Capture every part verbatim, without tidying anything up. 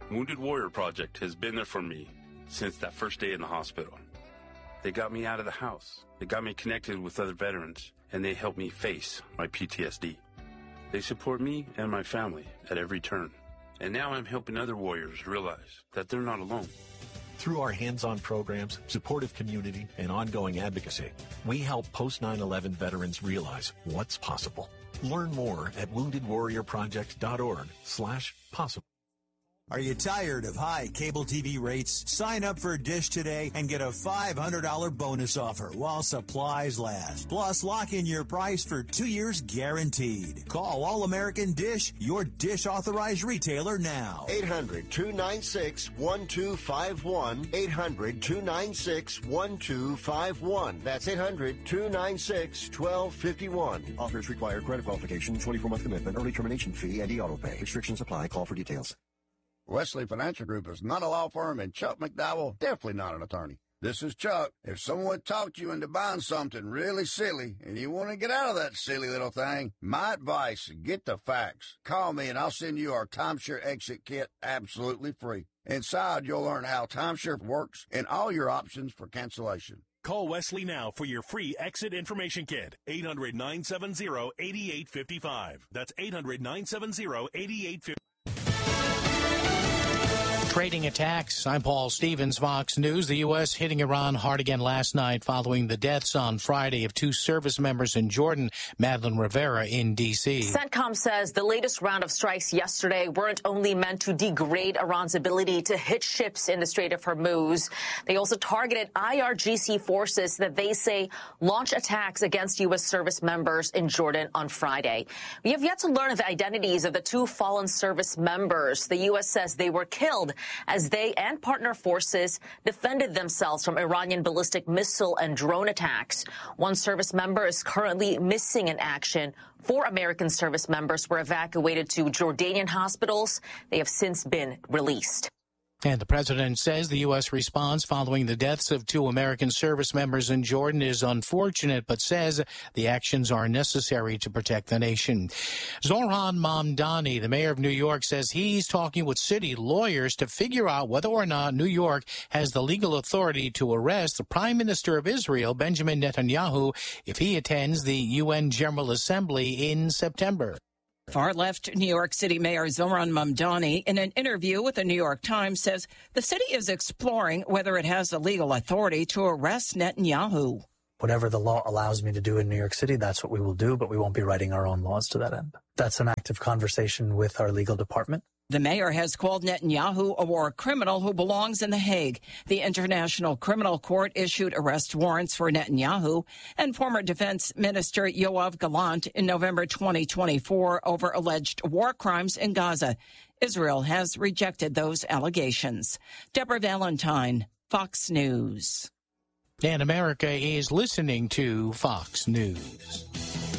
Wounded Warrior Project has been there for me since that first day in the hospital. They got me out of the house. They got me connected with other veterans, and they helped me face my P T S D. They support me and my family at every turn. And now I'm helping other warriors realize that they're not alone. Through our hands-on programs, supportive community, and ongoing advocacy, we help post nine eleven veterans realize what's possible. Learn more at wounded warrior project dot org slash possible. Are you tired of high cable T V rates? Sign up for Dish today and get a five hundred dollars bonus offer while supplies last. Plus, lock in your price for two years guaranteed. Call All-American Dish, your Dish authorized retailer now. eight hundred, two nine six, one two five one. eight hundred, two nine six, one two five one. That's eight hundred, two nine six, one two five one. Offers require credit qualification, twenty-four month commitment, early termination fee, and e-auto pay. Restrictions apply. Call for details. Wesley Financial Group is not a law firm, and Chuck McDowell definitely not an attorney. This is Chuck. If someone talked you into buying something really silly and you want to get out of that silly little thing, my advice, get the facts. Call me and I'll send you our timeshare exit kit absolutely free. Inside, you'll learn how timeshare works and all your options for cancellation. Call Wesley now for your free exit information kit. eight hundred, nine seven zero, eight eight five five. That's eight hundred, nine seven zero, eight eight five five. Trading attacks. I'm Paul Stevens, Fox News. The U S hitting Iran hard again last night following the deaths on Friday of two service members in Jordan, Madeline Rivera in D C. CENTCOM says the latest round of strikes yesterday weren't only meant to degrade Iran's ability to hit ships in the Strait of Hormuz. They also targeted I R G C forces that they say launched attacks against U S service members in Jordan on Friday. We have yet to learn the identities of the two fallen service members. The U S says they were killed as they and partner forces defended themselves from Iranian ballistic missile and drone attacks. One service member is currently missing in action. Four American service members were evacuated to Jordanian hospitals. They have since been released. And the president says the U S response following the deaths of two American service members in Jordan is unfortunate, but says the actions are necessary to protect the nation. Zohran Mamdani, the mayor of New York, says he's talking with city lawyers to figure out whether or not New York has the legal authority to arrest the Prime Minister of Israel, Benjamin Netanyahu, if he attends the U N General Assembly in September. Far-left New York City Mayor Zohran Mamdani, in an interview with the New York Times, says the city is exploring whether it has the legal authority to arrest Netanyahu. Whatever the law allows me to do in New York City, that's what we will do, but we won't be writing our own laws to that end. That's an active conversation with our legal department. The mayor has called Netanyahu a war criminal who belongs in The Hague. The International Criminal Court issued arrest warrants for Netanyahu and former Defense Minister Yoav Gallant in November twenty twenty-four over alleged war crimes in Gaza. Israel has rejected those allegations. Deborah Valentine, Fox News. And America is listening to Fox News.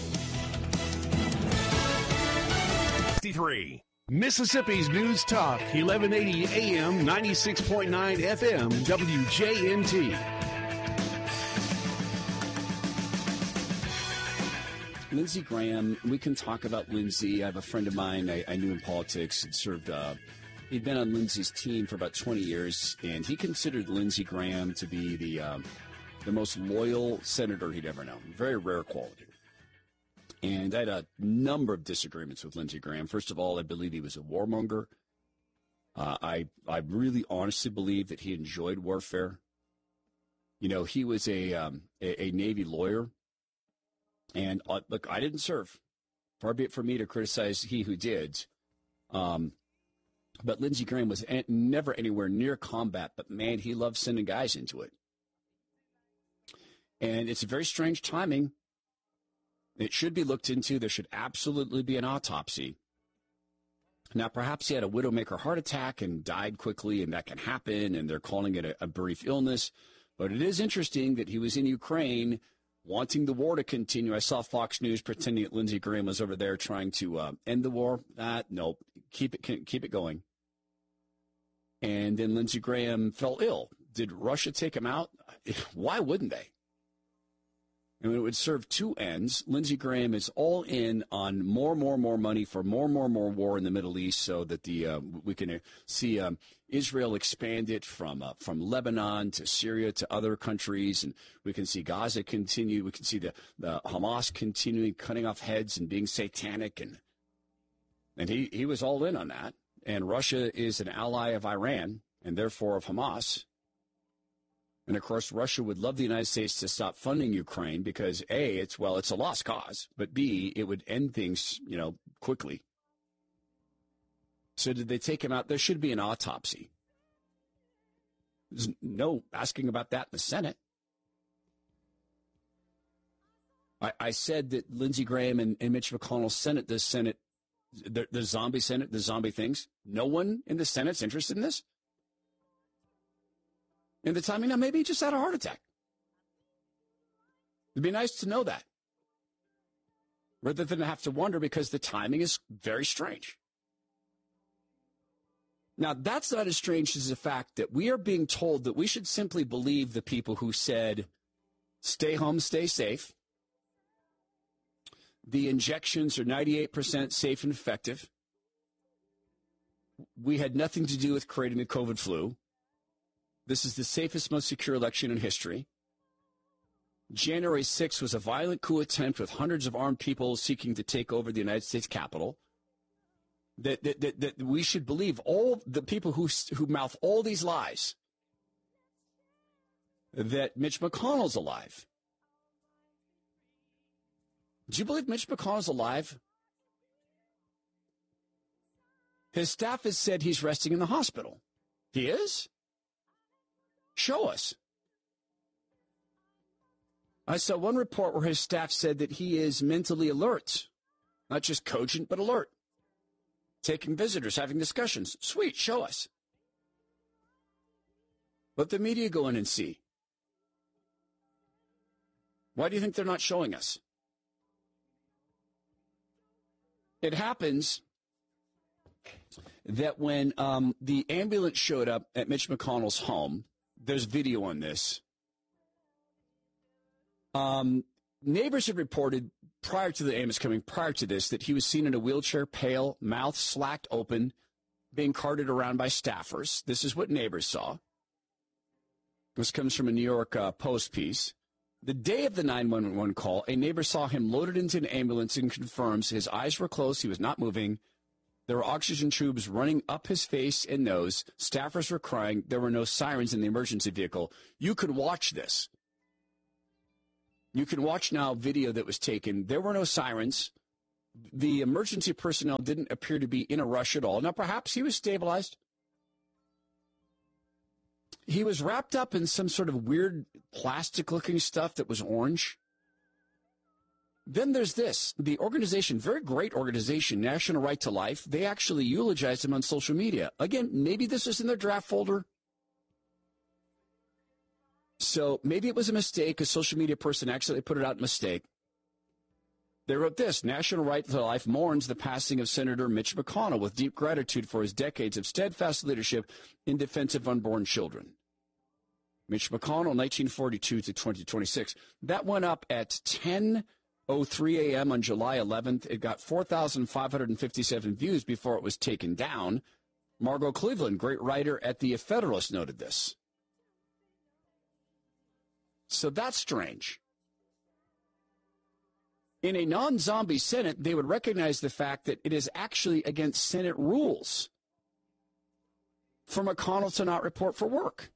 sixty-three. Mississippi's News Talk, eleven eighty A M, ninety-six point nine F M, W J N T. Lindsey Graham, we can talk about Lindsey. I have a friend of mine I, I knew in politics and served, uh, he'd been on Lindsey's team for about twenty years, and he considered Lindsey Graham to be the, um, the most loyal senator he'd ever known. Very rare quality. And I had a number of disagreements with Lindsey Graham. First of all, I believe he was a warmonger. Uh, I I really honestly believe that he enjoyed warfare. You know, he was a um, a, a Navy lawyer. And uh, look, I didn't serve. Far be it from me to criticize he who did. Um, but Lindsey Graham was an- never anywhere near combat. But, man, he loved sending guys into it. And it's a very strange timing. It should be looked into. There should absolutely be an autopsy. Now, perhaps he had a widowmaker heart attack and died quickly, and that can happen, and they're calling it a, a brief illness. But it is interesting that he was in Ukraine wanting the war to continue. I saw Fox News pretending that Lindsey Graham was over there trying to uh, end the war. That, nope, keep it, keep it going. And then Lindsey Graham fell ill. Did Russia take him out? Why wouldn't they? And it would serve two ends. Lindsey Graham is all in on more, more, more money for more, more, more war in the Middle East, so that the uh, we can see um, Israel expand it from uh, from Lebanon to Syria to other countries, and we can see Gaza continue. We can see the, the Hamas continuing cutting off heads and being satanic, and and he he was all in on that. And Russia is an ally of Iran and therefore of Hamas. And, of course, Russia would love the United States to stop funding Ukraine because, A, it's, well, it's a lost cause, but, B, it would end things, you know, quickly. So did they take him out? There should be an autopsy. There's no asking about that in the Senate. I, I said that Lindsey Graham and, and Mitch McConnell Senate, the Senate, the, the zombie Senate, the zombie things. No one in the Senate's interested in this? And the timing, now maybe he just had a heart attack. It'd be nice to know that, rather than have to wonder, because the timing is very strange. Now, that's not as strange as the fact that we are being told that we should simply believe the people who said, stay home, stay safe. The injections are ninety-eight percent safe and effective. We had nothing to do with creating the COVID flu. This is the safest, most secure election in history. January sixth was a violent coup attempt with hundreds of armed people seeking to take over the United States Capitol. That, that, that, that we should believe all the people who, who mouth all these lies, that Mitch McConnell's alive. Do you believe Mitch McConnell's alive? His staff has said he's resting in the hospital. He is? Show us. I saw one report where his staff said that he is mentally alert, not just cogent, but alert. Taking visitors, having discussions. Sweet, show us. Let the media go in and see. Why do you think they're not showing us? It happens that when um, the ambulance showed up at Mitch McConnell's home, there's video on this. Um, neighbors had reported prior to the ambulance coming, prior to this, that he was seen in a wheelchair, pale, mouth slacked open, being carted around by staffers. This is what neighbors saw. This comes from a New York uh, Post piece. The day of the nine one one call, a neighbor saw him loaded into an ambulance and confirms his eyes were closed, he was not moving. There were oxygen tubes running up his face and nose. Staffers were crying. There were no sirens in the emergency vehicle. You could watch this. You can watch now video that was taken. There were no sirens. The emergency personnel didn't appear to be in a rush at all. Now, perhaps he was stabilized. He was wrapped up in some sort of weird plastic-looking stuff that was orange. Then there's this. The organization, very great organization, National Right to Life, they actually eulogized him on social media. Again, maybe this is in their draft folder. So maybe it was a mistake. A social media person accidentally put it out in mistake. They wrote this. National Right to Life mourns the passing of Senator Mitch McConnell with deep gratitude for his decades of steadfast leadership in defense of unborn children. Mitch McConnell, nineteen forty-two to twenty twenty-six. That went up at ten oh three a.m. on July eleventh. It got four thousand five hundred fifty-seven views before it was taken down. Margot Cleveland, great writer at The Federalist, noted this. So that's strange. In a non-zombie Senate, they would recognize the fact that it is actually against Senate rules for McConnell to not report for work.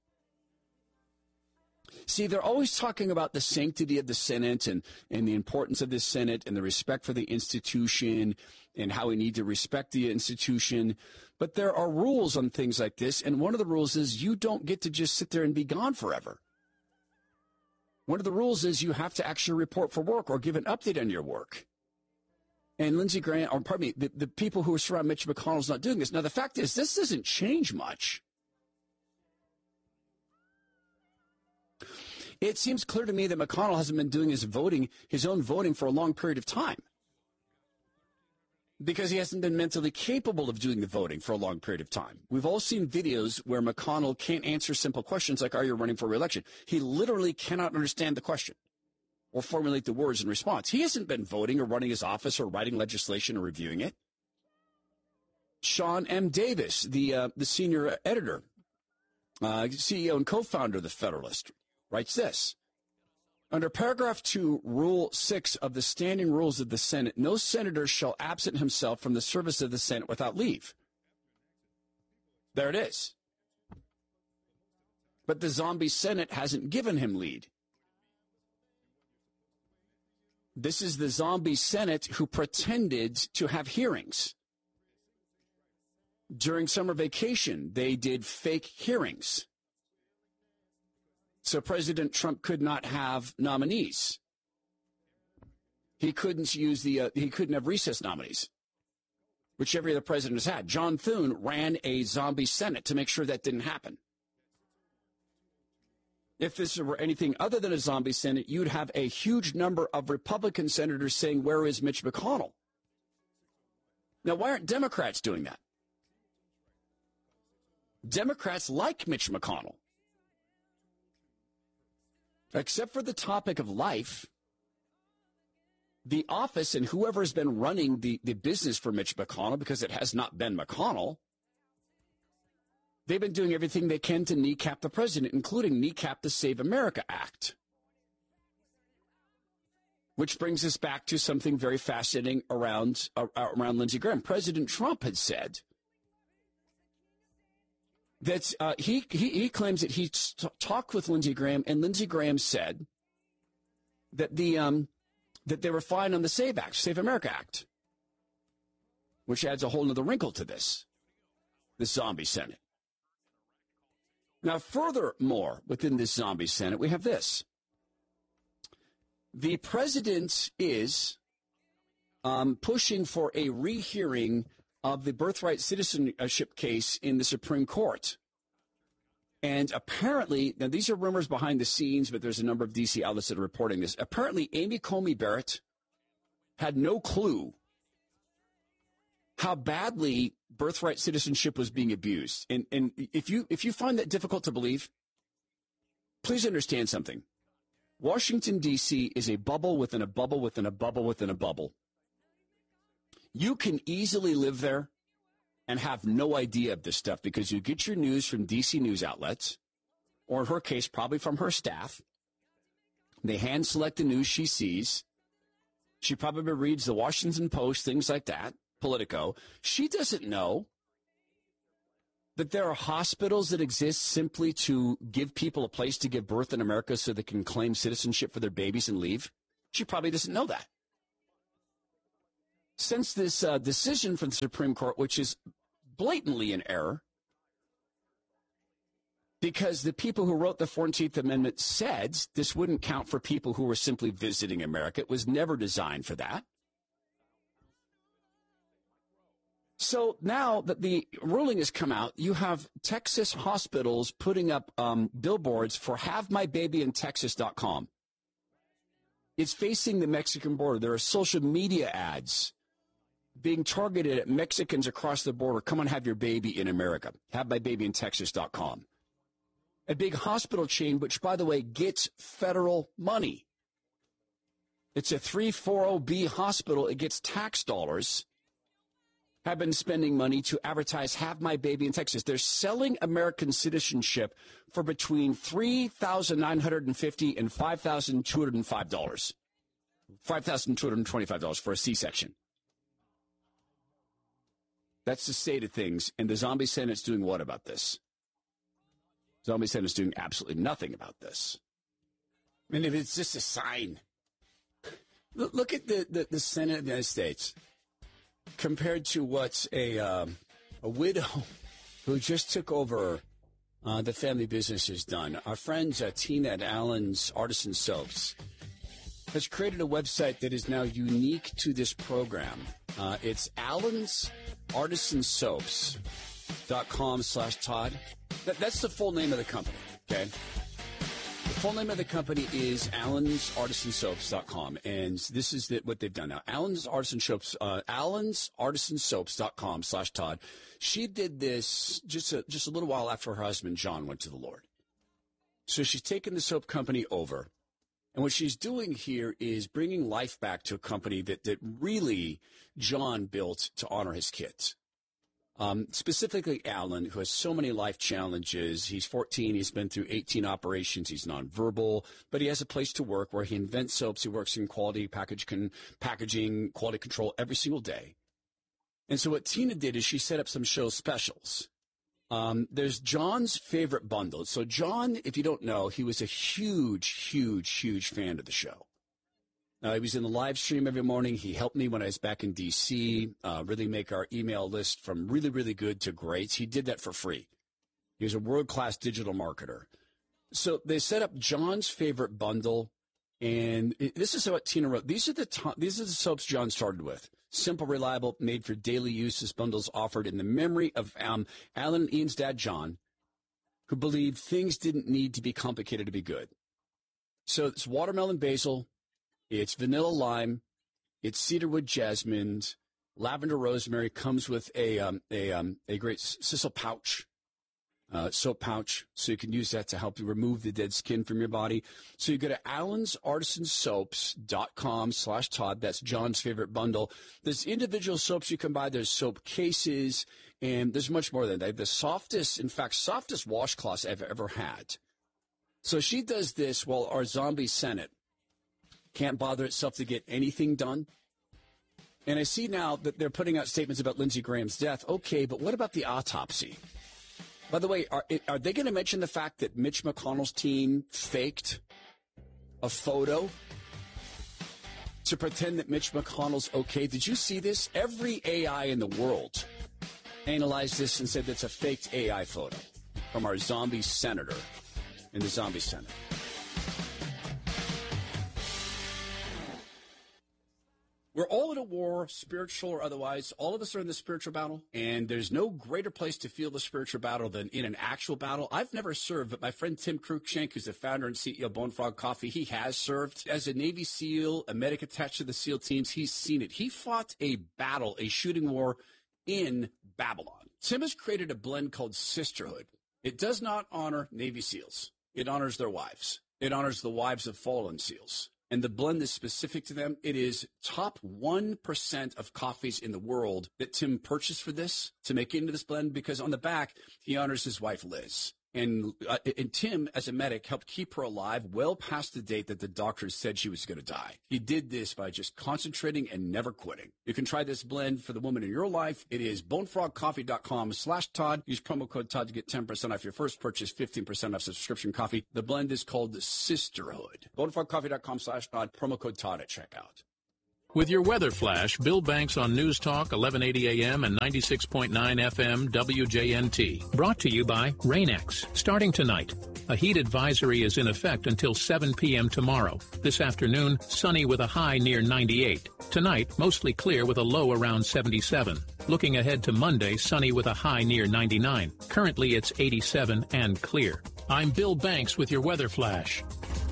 See, they're always talking about the sanctity of the Senate and, and the importance of the Senate and the respect for the institution and how we need to respect the institution. But there are rules on things like this, and one of the rules is you don't get to just sit there and be gone forever. One of the rules is you have to actually report for work or give an update on your work. And Lindsey Graham, or pardon me, the, the people who are surrounding Mitch McConnell's not doing this. Now, the fact is, this doesn't change much. It seems clear to me that McConnell hasn't been doing his voting, his own voting for a long period of time, because he hasn't been mentally capable of doing the voting for a long period of time. We've all seen videos where McConnell can't answer simple questions like, are you running for re-election? He literally cannot understand the question. or formulate the words in response. He hasn't been voting or running his office or writing legislation or reviewing it. Sean M. Davis, the uh, the senior editor, uh, C E O and co-founder of The Federalist, writes this. Under paragraph two, rule six of the standing rules of the Senate, no senator shall absent himself from the service of the Senate without leave. There it is. But the zombie Senate hasn't given him lead. This is the zombie Senate who pretended to have hearings. During summer vacation, they did fake hearings. So President Trump could not have nominees. He couldn't use the, uh, he couldn't have recess nominees, which every other president has had. John Thune ran a zombie Senate to make sure that didn't happen. If this were anything other than a zombie Senate, you'd have a huge number of Republican senators saying, where is Mitch McConnell? Now, why aren't Democrats doing that? Democrats like Mitch McConnell. Except for the topic of life, the office and whoever has been running the, the business for Mitch McConnell, because it has not been McConnell, they've been doing everything they can to kneecap the president, including kneecap the Save America Act. Which brings us back to something very fascinating around, uh, around Lindsey Graham. President Trump had said that uh, he, he he claims that he t- talked with Lindsey Graham, and Lindsey Graham said that the um, that they were fine on the Save Act, Save America Act, which adds a whole other wrinkle to this, this zombie Senate. Now, furthermore, within this zombie Senate, we have this. The president is um, pushing for a rehearing of the birthright citizenship case in the Supreme Court. And apparently, now these are rumors behind the scenes, but there's a number of D C outlets that are reporting this. Apparently, Amy Coney Barrett had no clue how badly birthright citizenship was being abused. And, and if you if you find that difficult to believe, please understand something. Washington, D C is a bubble within a bubble within a bubble within a bubble. You can easily live there and have no idea of this stuff because you get your news from D C news outlets, or in her case, probably from her staff. They hand select the news she sees. She probably reads the Washington Post, things like that, Politico. She doesn't know that there are hospitals that exist simply to give people a place to give birth in America so they can claim citizenship for their babies and leave. She probably doesn't know that. Since this uh, decision from the Supreme Court, which is blatantly in error, because the people who wrote the fourteenth Amendment said this wouldn't count for people who were simply visiting America. It was never designed for that. So now that the ruling has come out, you have Texas hospitals putting up um, billboards for have my baby in texas dot com. It's facing the Mexican border. There are social media ads being targeted at Mexicans across the border. Come and have your baby in America. have my baby in texas dot com. A big hospital chain, which, by the way, gets federal money. It's a three forty B hospital. It gets tax dollars. Have been spending money to advertise Have My Baby in Texas. They're selling American citizenship for between three thousand nine hundred fifty dollars and five thousand two hundred five dollars. five thousand two hundred twenty-five dollars for a C-section. That's the state of things. And the zombie Senate's doing what about this? Zombie Senate's doing absolutely nothing about this. I mean, if it's just a sign. Look, look at the, the, the Senate of the United States compared to what a, um, a widow who just took over uh, the family business has done. Our friend uh, Tina at Allen's Artisan Soaps has created a website that is now unique to this program. Uh, it's Allen's Artisan Soaps dot com slash Todd. That, that's the full name of the company, okay? The full name of the company is Allen's Artisan Soaps dot com, and this is the, what they've done now. Allen's Artisan Soaps, uh, Allen's Artisan Soaps dot com slash Todd. She did this just a, just a little while after her husband, John, went to the Lord. So she's taken the soap company over, And what she's doing here is bringing life back to a company that, that really John built to honor his kids. Um, specifically Alan, who has so many life challenges. He's fourteen. He's been through eighteen operations. He's nonverbal, but he has a place to work where he invents soaps. He works in quality package con- packaging, quality control every single day. And so what Tina did is she set up some show specials. Um, there's John's favorite bundle. So John, if you don't know, he was a huge, huge, huge fan of the show. Uh, he was in the live stream every morning. He helped me when I was back in D C, uh, really make our email list from really, really good to great. He did that for free. He was a world-class digital marketer. So they set up John's favorite bundle, and it, this is what Tina wrote. These are the to- these are the soaps John started with. Simple, reliable, made for daily use. This bundle's offered in the memory of um, Alan and Ian's dad, John, who believed things didn't need to be complicated to be good. So it's watermelon basil, it's vanilla lime, it's cedarwood jasmine, lavender rosemary. Comes with a um, a um, a great sisal pouch, uh, soap pouch, so you can use that to help you remove the dead skin from your body. So you go to allens artisan soaps dot com slash Todd. That's John's favorite bundle. There's individual soaps you can buy. There's soap cases, and there's much more than that. The softest, in fact, softest washcloths I've ever had. So she does this while our zombie Senate can't bother itself to get anything done. And I see now that they're putting out statements about Lindsey Graham's death. Okay, but what about the autopsy? By the way, are, are they going to mention the fact that Mitch McConnell's team faked a photo to pretend that Mitch McConnell's okay? Did you see this? Every A I in the world analyzed this and said that's a faked A I photo from our zombie senator in the zombie Senate. We're all in a war, spiritual or otherwise. All of us are in the spiritual battle, and there's no greater place to feel the spiritual battle than in an actual battle. I've never served, but my friend Tim Cruikshank, who's the founder and C E O of Bone Frog Coffee, he has served. As a Navy SEAL, a medic attached to the SEAL teams, he's seen it. He fought a battle, a shooting war in Babylon. Tim has created a blend called Sisterhood. It does not honor Navy SEALs. It honors their wives. It honors the wives of fallen SEALs. And the blend is specific to them. It is top one percent of coffees in the world that Tim purchased for this to make into this blend, because on the back, he honors his wife, Liz. And, uh, and Tim, as a medic, helped keep her alive well past the date that the doctors said she was going to die. He did this by just concentrating and never quitting. You can try this blend for the woman in your life. It is bonefrogcoffee.com slash Todd. Use promo code Todd to get ten percent off your first purchase, fifteen percent off subscription coffee. The blend is called Sisterhood. bonefrogcoffee.com slash Todd. Promo code Todd at checkout. With your weather flash, Bill Banks on News Talk, eleven eighty A M and ninety-six point nine F M W J N T. Brought to you by Rain-X. Starting tonight, a heat advisory is in effect until seven P M tomorrow. This afternoon, sunny with a high near ninety-eight. Tonight, mostly clear with a low around seventy-seven. Looking ahead to Monday, sunny with a high near ninety-nine. Currently, it's eighty-seven and clear. I'm Bill Banks with your weather flash.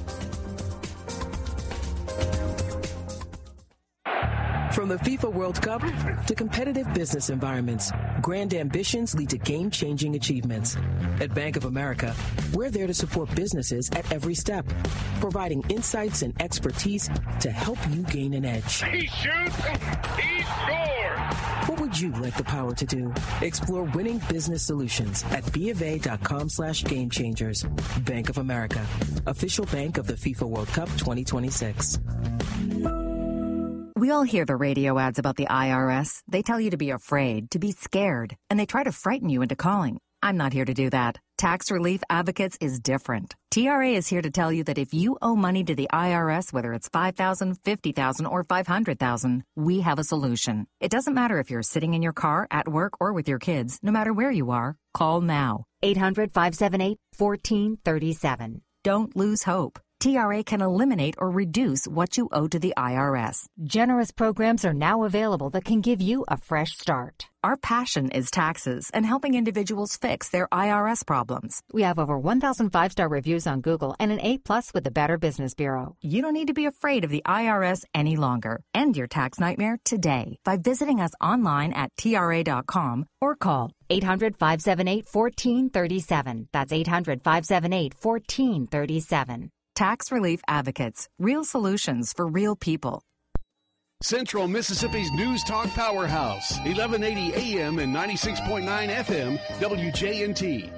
From the FIFA World Cup to competitive business environments, grand ambitions lead to game-changing achievements. At Bank of America, we're there to support businesses at every step, providing insights and expertise to help you gain an edge. He shoots, he scores! What would you like the power to do? Explore winning business solutions at BofA.com slash game changers. Bank of America, official bank of the FIFA World Cup twenty twenty-six. We all hear the radio ads about the I R S. They tell you to be afraid, to be scared, and they try to frighten you into calling. I'm not here to do that. Tax Relief Advocates is different. T R A is here to tell you that if you owe money to the I R S, whether it's five thousand dollars, fifty thousand dollars, or five hundred thousand dollars, we have a solution. It doesn't matter if you're sitting in your car, at work, or with your kids. No matter where you are, call now. eight hundred, five seven eight, one four three seven. Don't lose hope. T R A can eliminate or reduce what you owe to the I R S. Generous programs are now available that can give you a fresh start. Our passion is taxes and helping individuals fix their I R S problems. We have over one thousand five-star reviews on Google and an A plus with the Better Business Bureau. You don't need to be afraid of the I R S any longer. End your tax nightmare today by visiting us online at T R A dot com or call eight hundred, five seven eight, one four three seven. That's eight hundred, five seven eight, one four three seven. Tax Relief Advocates. Real solutions for real people. Central Mississippi's News Talk Powerhouse, eleven eighty A M and ninety-six point nine F M, W J N T.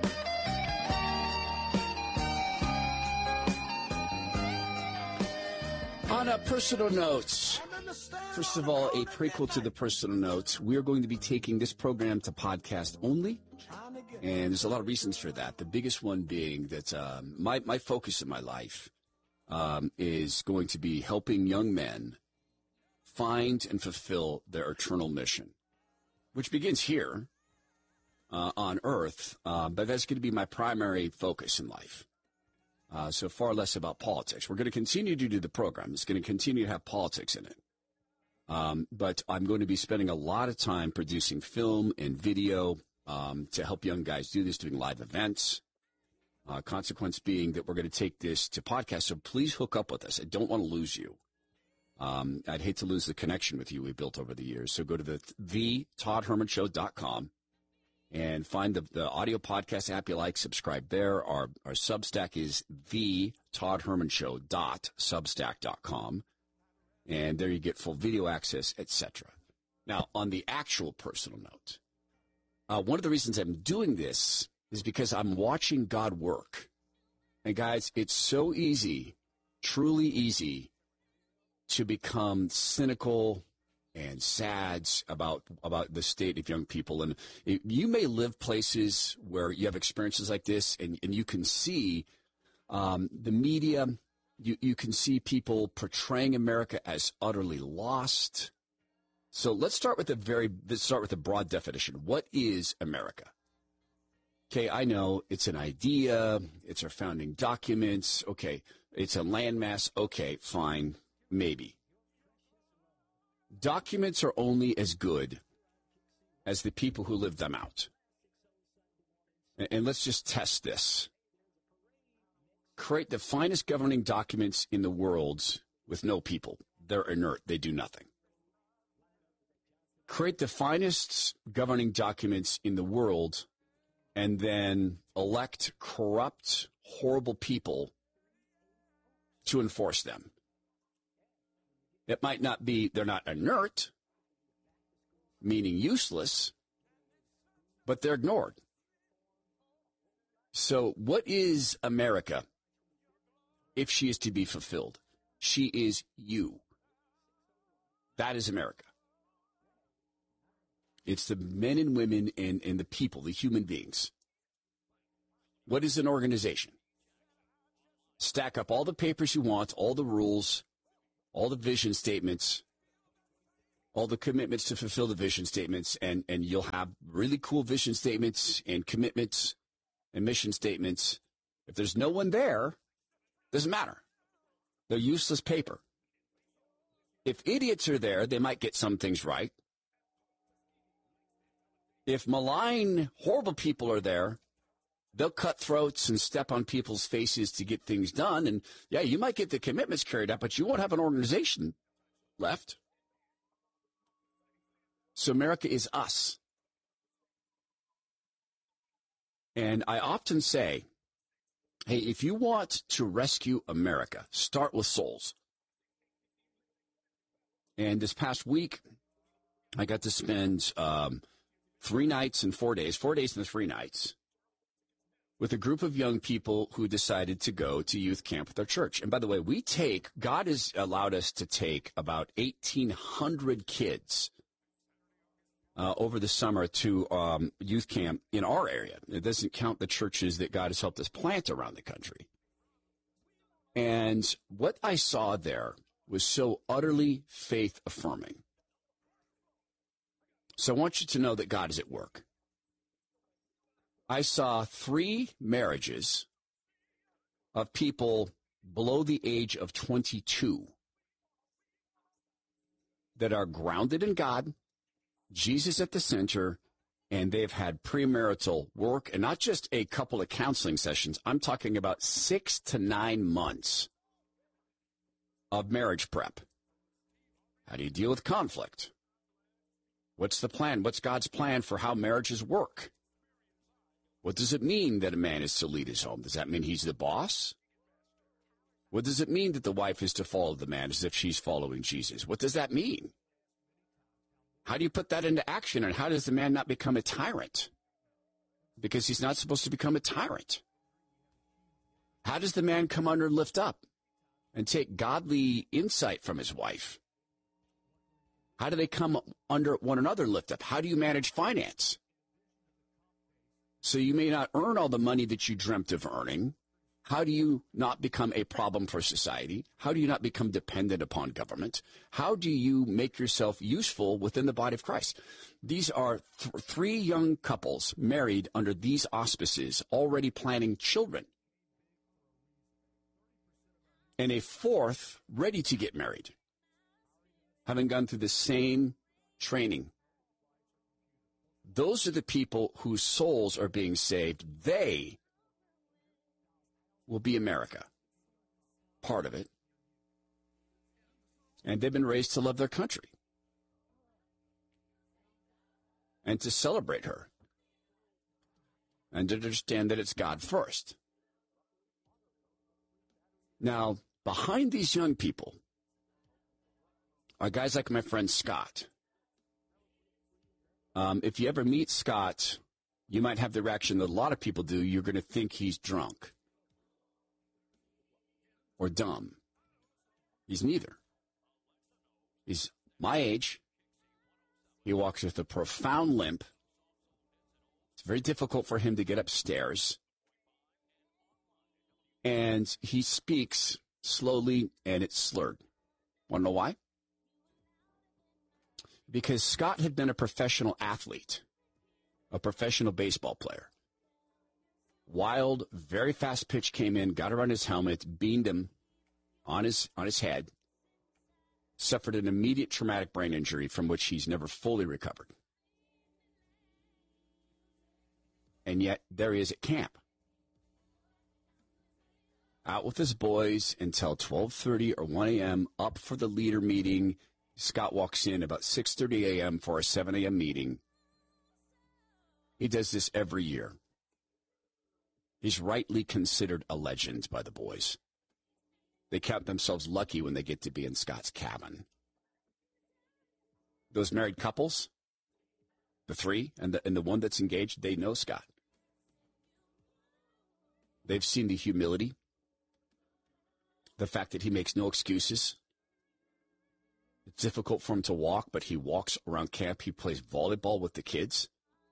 On a personal note, first of all, a prequel to the personal note, we're going to be taking this program to podcast only, and there's a lot of reasons for that. The biggest one being that um, my, my focus in my life um, is going to be helping young men find and fulfill their eternal mission, which begins here uh, on earth, uh, but that's going to be my primary focus in life. Uh, so far less about politics. We're going to continue to do the program. It's going to continue to have politics in it. Um, but I'm going to be spending a lot of time producing film and video um, to help young guys do this, doing live events. Uh, consequence being that we're going to take this to podcast. So please hook up with us. I don't want to lose you. Um, I'd hate to lose the connection with you we built over the years. So go to the the todd herman show dot com and find the, the audio podcast app you like. Subscribe there. Our our Substack is the todd herman show dot substack dot com, and there you get full video access, et cetera. Now, on the actual personal note, uh, one of the reasons I'm doing this is because I'm watching God work. And guys, it's so easy, truly easy, to become cynical and sad about about the state of young people. And it, you may live places where you have experiences like this, and, and you can see um, the media, you, you can see people portraying America as utterly lost. So let's start with a very let's start with a broad definition. What is America? Okay, I know it's an idea, it's our founding documents, okay, it's a landmass, okay, fine. Maybe. Documents are only as good as the people who live them out. And, and let's just test this. Create the finest governing documents in the world with no people. They're inert. They do nothing. Create the finest governing documents in the world and then elect corrupt, horrible people to enforce them. It might not be, they're not inert, meaning useless, but they're ignored. So what is America if she is to be fulfilled? She is you. That is America. It's the men and women and, and the people, the human beings. What is an organization? Stack up all the papers you want, all the rules, all the vision statements, all the commitments to fulfill the vision statements, and, and you'll have really cool vision statements and commitments and mission statements. If there's no one there, doesn't matter. They're useless paper. If idiots are there, they might get some things right. If malign, horrible people are there, they'll cut throats and step on people's faces to get things done. And, yeah, you might get the commitments carried out, but you won't have an organization left. So America is us. And I often say, hey, if you want to rescue America, start with souls. And this past week, I got to spend um, three nights and four days, four days and three nights, with a group of young people who decided to go to youth camp with our church. And by the way, we take, God has allowed us to take about eighteen hundred kids uh, over the summer to um, youth camp in our area. It doesn't count the churches that God has helped us plant around the country. And what I saw there was so utterly faith-affirming. So I want you to know that God is at work. I saw three marriages of people below the age of twenty-two that are grounded in God, Jesus at the center, and they've had premarital work, and not just a couple of counseling sessions. I'm talking about six to nine months of marriage prep. How do you deal with conflict? What's the plan? What's God's plan for how marriages work? What does it mean that a man is to lead his home? Does that mean he's the boss? What does it mean that the wife is to follow the man as if she's following Jesus? What does that mean? How do you put that into action, and how does the man not become a tyrant? Because he's not supposed to become a tyrant. How does the man come under and lift up and take godly insight from his wife? How do they come under one another and lift up? How do you manage finance? So you may not earn all the money that you dreamt of earning. How do you not become a problem for society? How do you not become dependent upon government? How do you make yourself useful within the body of Christ? These are th- three young couples married under these auspices, already planning children. And a fourth ready to get married, having gone through the same training. Those are the people whose souls are being saved. They will be America, part of it. And they've been raised to love their country and to celebrate her and to understand that it's God first. Now, behind these young people are guys like my friend Scott. Um, if you ever meet Scott, you might have the reaction that a lot of people do. You're going to think he's drunk or dumb. He's neither. He's my age. He walks with a profound limp. It's very difficult for him to get upstairs. And he speaks slowly, and it's slurred. Want to know why? Because Scott had been a professional athlete, a professional baseball player. Wild, very fast pitch came in, got around his helmet, beamed him on his on his head, suffered an immediate traumatic brain injury from which he's never fully recovered. And yet, there he is at camp, out with his boys until twelve thirty or one a.m., up for the leader meeting. Scott walks in about six thirty a.m. for a seven a.m. meeting. He does this every year. He's rightly considered a legend by the boys. They count themselves lucky when they get to be in Scott's cabin. Those married couples, the three and the, and the one that's engaged, they know Scott. They've seen the humility, the fact that he makes no excuses. It's difficult for him to walk, but he walks around camp. He plays volleyball with the kids.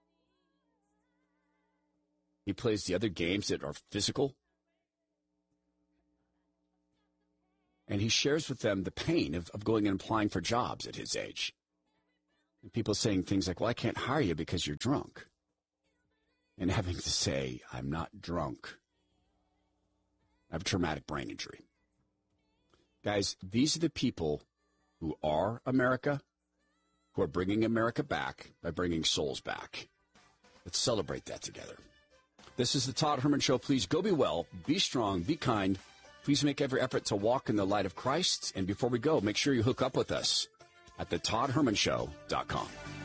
He plays the other games that are physical. And he shares with them the pain of, of going and applying for jobs at his age. And people saying things like, well, I can't hire you because you're drunk. And having to say, I'm not drunk. I have a traumatic brain injury. Guys, these are the people who are America, who are bringing America back by bringing souls back. Let's celebrate that together. This is the Todd Herman Show. Please go be well, be strong, be kind. Please make every effort to walk in the light of Christ. And before we go, make sure you hook up with us at the todd herman show dot com.